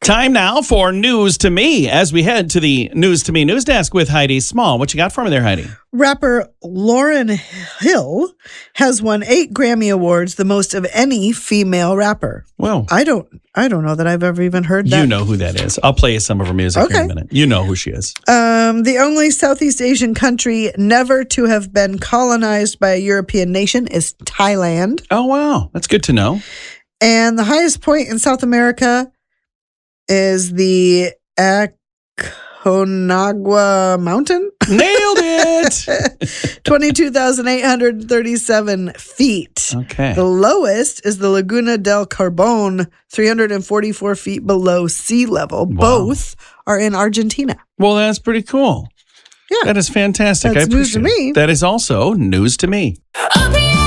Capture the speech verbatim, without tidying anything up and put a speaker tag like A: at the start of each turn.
A: Time now for News to Me as we head to the News to Me news desk with Heidi Small. What you got for me there, Heidi?
B: Rapper Lauryn Hill has won eight Grammy Awards, the most of any female rapper.
A: Well,
B: I don't I don't know that I've ever even heard that.
A: You know who that is. I'll play you some of her music
B: Okay.
A: here in a minute. You know who she is.
B: Um, the only Southeast Asian country never to have been colonized by a European nation is Thailand.
A: Oh, wow. That's good to know.
B: And the highest point in South America is the Aconcagua Mountain.
A: Nailed it.
B: twenty-two thousand eight hundred thirty-seven feet.
A: Okay.
B: The lowest is the Laguna del Carbon, three hundred forty-four feet below sea level.
A: Wow.
B: Both are in Argentina.
A: Well, that's pretty cool.
B: Yeah.
A: That is fantastic.
B: That's
A: I appreciate
B: news to
A: it.
B: me.
A: That is also news to me.